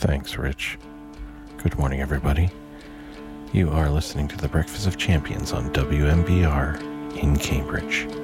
Thanks, Rich. Good morning, everybody. You are listening to the Breakfast of Champions on WMBR in Cambridge.